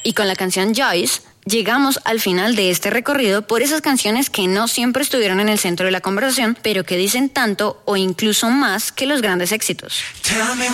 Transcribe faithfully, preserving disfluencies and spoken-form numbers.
Y con la canción Joyce, llegamos al final de este recorrido por esas canciones que no siempre estuvieron en el centro de la conversación, pero que dicen tanto o incluso más que los grandes éxitos. Tell me